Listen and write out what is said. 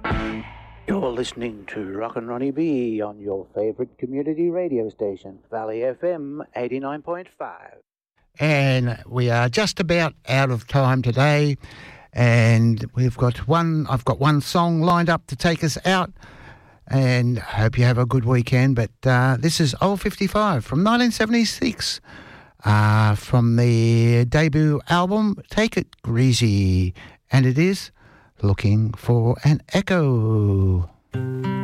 You're listening to Rock and Ronnie B on your favourite community radio station, Valley FM 89.5. And we are just about out of time today, and I've got one song lined up to take us out, and I hope you have a good weekend. But this is Old 55 from 1976, from the debut album Take It Greasy, and it is Looking for an Echo.